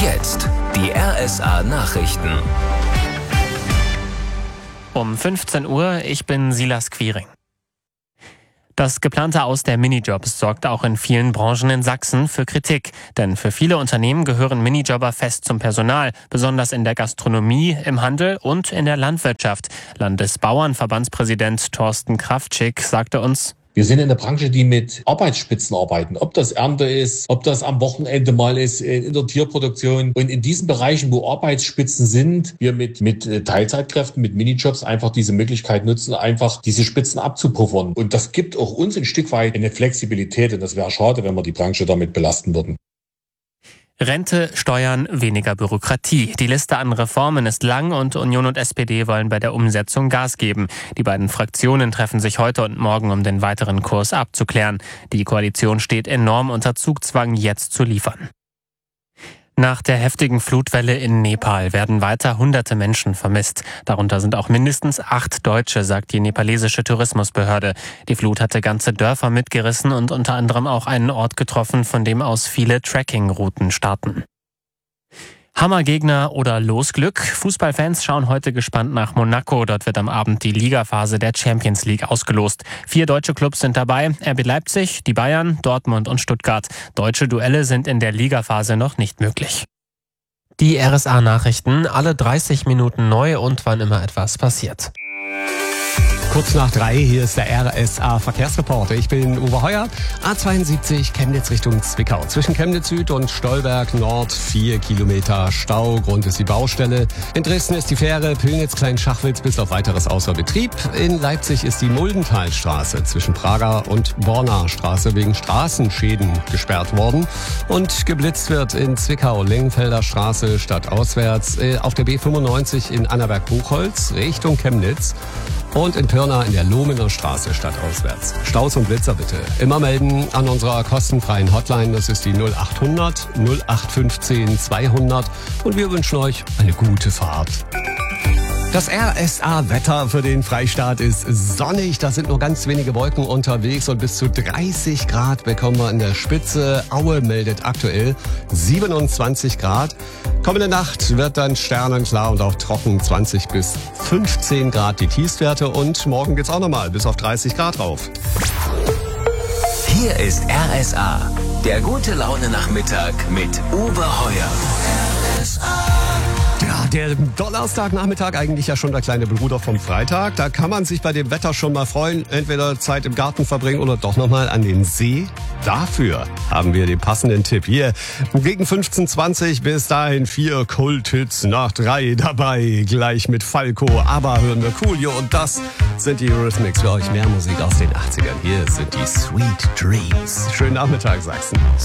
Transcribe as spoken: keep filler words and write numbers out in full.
jetzt die R S A-Nachrichten. Um fünfzehn Uhr, ich bin Silas Quiring. Das geplante Aus der Minijobs sorgt auch in vielen Branchen in Sachsen für Kritik. Denn für viele Unternehmen gehören Minijobber fest zum Personal, besonders in der Gastronomie, im Handel und in der Landwirtschaft. Landesbauernverbandspräsident Thorsten Kraftschick sagte uns: Wir sind in der Branche, die mit Arbeitsspitzen arbeiten. Ob das Ernte ist, ob das am Wochenende mal ist, in der Tierproduktion. Und in diesen Bereichen, wo Arbeitsspitzen sind, wir mit, mit Teilzeitkräften, mit Minijobs einfach diese Möglichkeit nutzen, einfach diese Spitzen abzupuffern. Und das gibt auch uns ein Stück weit eine Flexibilität. Und das wäre schade, wenn wir die Branche damit belasten würden. Rente, Steuern, weniger Bürokratie. Die Liste an Reformen ist lang und Union und S P D wollen bei der Umsetzung Gas geben. Die beiden Fraktionen treffen sich heute und morgen, um den weiteren Kurs abzuklären. Die Koalition steht enorm unter Zugzwang, jetzt zu liefern. Nach der heftigen Flutwelle in Nepal werden weiter hunderte Menschen vermisst. Darunter sind auch mindestens acht Deutsche, sagt die nepalesische Tourismusbehörde. Die Flut hatte ganze Dörfer mitgerissen und unter anderem auch einen Ort getroffen, von dem aus viele Trekkingrouten starten. Hammergegner oder Losglück? Fußballfans schauen heute gespannt nach Monaco. Dort wird am Abend die Ligaphase der Champions League ausgelost. Vier deutsche Clubs sind dabei: R B Leipzig, die Bayern, Dortmund und Stuttgart. Deutsche Duelle sind in der Ligaphase noch nicht möglich. Die R S A-Nachrichten, alle dreißig Minuten neu und wann immer etwas passiert. Kurz nach drei, hier ist der R S A-Verkehrsreporter. Ich bin Uwe Heuer, A zweiundsiebzig, Chemnitz Richtung Zwickau. Zwischen Chemnitz Süd und Stolberg Nord vier Kilometer Stau. Grund ist die Baustelle. In Dresden ist die Fähre Pillnitz-Kleinschachwitz bis auf weiteres außer Betrieb. In Leipzig ist die Muldenthalstraße zwischen Prager und Bornaer Straße wegen Straßenschäden gesperrt worden. Und geblitzt wird in Zwickau Lengenfelder Straße stadtauswärts. Auf der B fünfundneunzig in Annaberg-Buchholz Richtung Chemnitz. Und in Pirna in der Lohmener Straße stadtauswärts. Staus und Blitzer bitte immer melden an unserer kostenfreien Hotline. Das ist die null acht hundert null acht fünfzehn zweihundert. Und wir wünschen euch eine gute Fahrt. Das R S A-Wetter für den Freistaat ist sonnig. Da sind nur ganz wenige Wolken unterwegs und bis zu dreißig Grad bekommen wir in der Spitze. Aue meldet aktuell siebenundzwanzig Grad. Kommende Nacht wird dann sternenklar und auch trocken, zwanzig bis fünfzehn Grad die Tiefstwerte. Und morgen geht's auch nochmal bis auf dreißig Grad rauf. Hier ist R S A, der gute Laune-Nachmittag mit Uwe Heuer. R S A. Ja, der Donnerstagnachmittag, eigentlich ja schon der kleine Bruder vom Freitag. Da kann man sich bei dem Wetter schon mal freuen. Entweder Zeit im Garten verbringen oder doch nochmal an den See. Dafür haben wir den passenden Tipp. Hier gegen fünfzehn zwanzig, bis dahin vier Kulthits nach drei dabei. Gleich mit Falco, aber hören wir Coolio. Und das sind die Eurythmics für euch. Mehr Musik aus den achtzigern. Hier sind die Sweet Dreams. Schönen Nachmittag, Sachsen.